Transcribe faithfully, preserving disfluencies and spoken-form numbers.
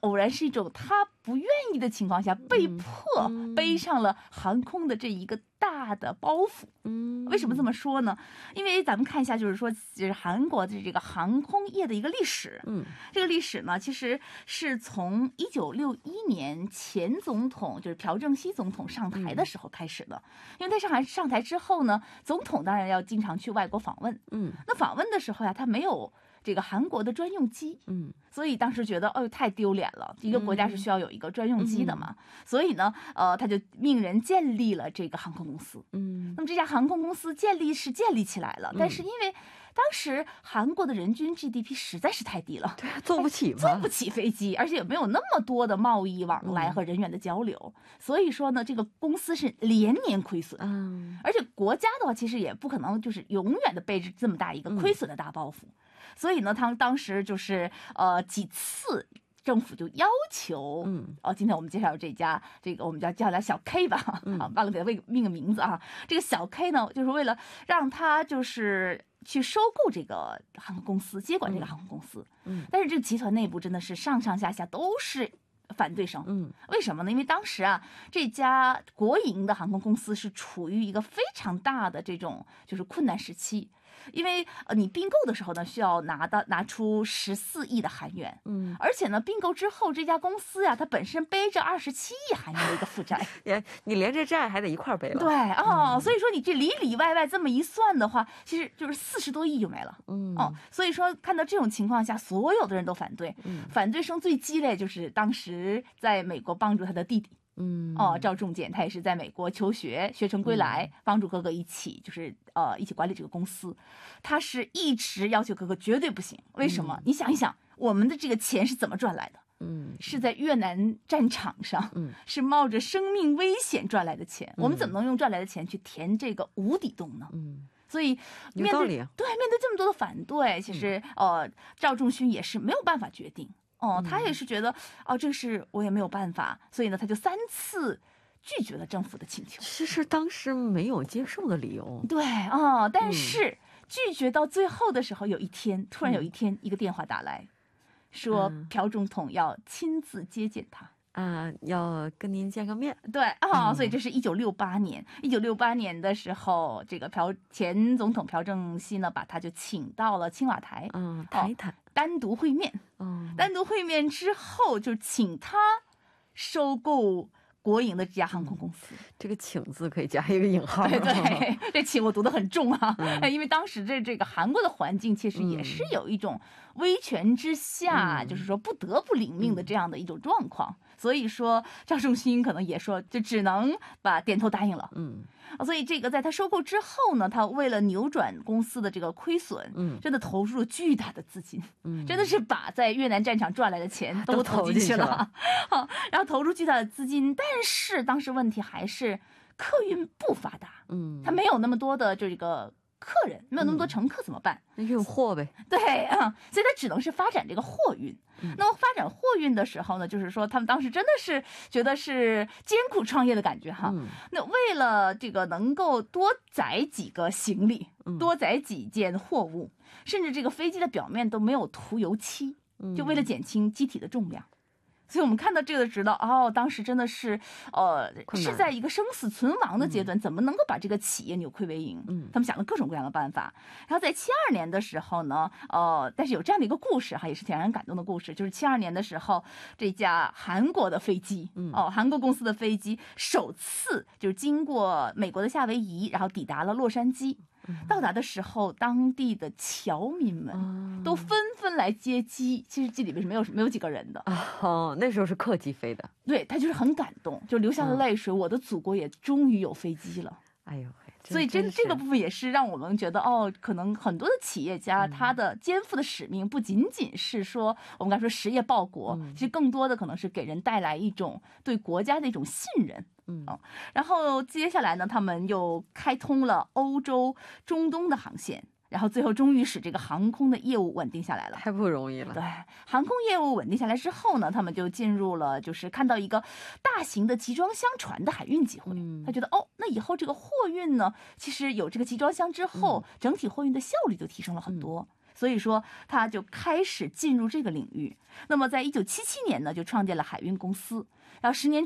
偶然是一种他不愿意的情况下被迫背上了航空的这一个大的包袱。 嗯， 为什么这么说呢？因为咱们看一下，就是说，就是韩国的这个航空业的一个历史。 嗯， 这个历史呢，其实是从一九六一年前总统就是朴正熙总统上台的时候开始的。因为他上台上台之后呢，总统当然要经常去外国访问。 嗯， 那访问的时候呀，他没有这个韩国的专用机， 嗯， 所以当时觉得哦太丢脸了，一个国家是需要有一个专用机的嘛， 嗯、 所以呢，呃，他就命人建立了这个航空公司。 嗯， 那么这家航空公司建立是建立起来了，但是因为当时韩国的人均 G D P 实在是太低了， 对，坐不起嘛， 坐不起飞机，而且也没有那么多的贸易往来和人员的交流，嗯、所以说呢，这个公司是连年亏损。 嗯， 而且国家的话，其实也不可能就是永远的背着这么大一个亏损的大包袱。嗯、所以呢，他们当时就是呃几次政府就要求， 嗯， 哦，今天我们介绍这家，这个我们叫叫它小 K 吧， 嗯、 啊，忘了给它命命个名字啊。这个小 K 呢，就是为了让他就是去收购这个航空公司，接管这个航空公司。 嗯， 但是这个集团内部真的是上上下下都是反对声。 嗯， 为什么呢？因为当时啊，这家国营的航空公司是处于一个非常大的这种就是困难时期。因为呃，你并购的时候呢，需要拿到拿出十四亿的韩元， 嗯， 而且呢，并购之后这家公司呀、啊，它本身背着二十七亿韩元的一个负债， 你连这债还得一块背了。 对哦、 嗯， 所以说你这里里外外这么一算的话，其实就是四十多亿就没了。 嗯， 哦，所以说看到这种情况下，所有的人都反对， 嗯、 反对声最激烈就是当时在美国帮助他的弟弟。 嗯， 哦，赵仲健他也是在美国求学，学成归来，嗯、帮助哥哥一起，就是呃一起管理这个公司。他是一直要求哥哥绝对不行，为什么？嗯、你想一想，我们的这个钱是怎么赚来的？ 嗯， 是在越南战场上， 嗯， 是冒着生命危险赚来的钱。嗯、我们怎么能用赚来的钱去填这个无底洞呢？ 嗯。 所以面对对面对这么多的反对，其实、嗯、呃赵仲勋也是没有办法决定。哦，他也是觉得哦，这个事我也没有办法，所以呢，他就三次拒绝了政府的请求。 其实当时没有接受的理由。 对哦，但是、嗯、拒绝到最后的时候，有一天突然有一天、嗯、一个电话打来，说朴总统要亲自接见他。 啊，要跟您见个面。 对啊、哦，所以这是一九六八年，一九六八年的时候，这个朴前总统朴正熙呢，把他就请到了青瓦台， 嗯，谈一谈、哦， 单独会面。 嗯， 单独会面之后，就请他收购国营的这家航空公司。 嗯、这个“请”字可以加一个引号。 对对，这“请”我读得很重啊， 嗯、 因为当时这这个韩国的环境其实也是有一种威权之下，嗯、就是说不得不领命的这样的一种状况。嗯、所以说赵仲勋可能也说，就只能把点头答应了。 嗯， 所以这个在他收购之后呢，他为了扭转公司的这个亏损，嗯，真的投入了巨大的资金，嗯，真的是把在越南战场赚来的钱都投进去了，好，然后投入巨大的资金，但是当时问题还是客运不发达，嗯，他没有那么多的这个客人，没有那么多乘客怎么办？ 那、嗯、运货呗。 对啊、嗯，所以他只能是发展这个货运。嗯、那么发展货运的时候呢，就是说他们当时真的是觉得是艰苦创业的感觉哈。嗯、那为了这个能够多载几个行李，嗯、多载几件货物，甚至这个飞机的表面都没有涂油漆，就为了减轻机体的重量。所以我们看到这个知道哦，当时真的是呃是在一个生死存亡的阶段，嗯、怎么能够把这个企业扭亏为盈？嗯，他们想了各种各样的办法。然后在七二年的时候呢，呃，但是有这样的一个故事哈，也是挺让人感动的故事，就是七二年的时候，这架韩国的飞机，嗯、哦，韩国公司的飞机首次就是经过美国的夏威夷，然后抵达了洛杉矶。到达的时候，当地的侨民们都纷纷来接机。其实机里面是没有没有几个人的哦，那时候是客机飞的。 对，他就是很感动，就流下了泪水。嗯、我的祖国也终于有飞机了。 哎呦， 所以真这个部分也是让我们觉得哦，可能很多的企业家、嗯、他的肩负的使命不仅仅是说我们刚才说实业报国，嗯、其实更多的可能是给人带来一种对国家的一种信任。嗯、哦，然后接下来呢，他们又开通了欧洲、中东的航线，然后最后终于使这个航空的业务稳定下来了。 太不容易了。 对，航空业务稳定下来之后呢，他们就进入了就是看到一个大型的集装箱船的海运机会。嗯、他觉得哦，那以后这个货运呢，其实有这个集装箱之后，嗯、整体货运的效率就提升了很多。嗯所以说他就开始进入这个领域。那么在一九七七年呢，就创建了海运公司。然后十年